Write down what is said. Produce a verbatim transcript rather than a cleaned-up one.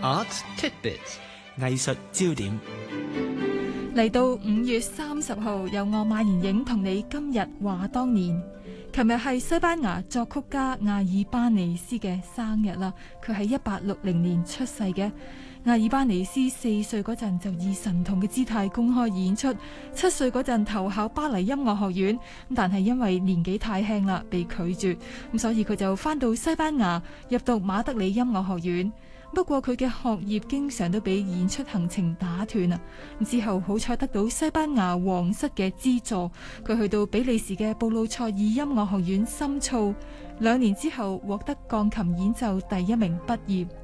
Art Tidbits 藝術焦點。 嚟到五月三十號，有我馬妍影同你今日話當年。琴日係西班牙作曲家阿爾巴尼斯嘅生日啦，佢喺一八六零年出世嘅。阿爾巴尼斯四歲嗰陣就以神童嘅姿態公開演出，七歲嗰陣投考巴黎音樂學院，但係因為年紀太輕啦，被拒絕，咁所以佢就翻到西班牙入讀馬德里音樂學院。不過佢嘅學業經常都俾演出行程打斷啊！之後好彩得到西班牙皇室嘅資助，佢去到比利時嘅布魯塞爾音樂學院深造，兩年之後獲得鋼琴演奏第一名畢業。